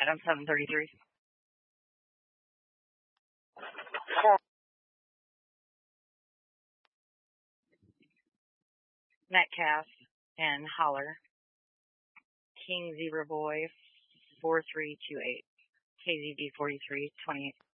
Item 733. Metcalf and Holler. King Zebra Boy 4328. KZB 4328.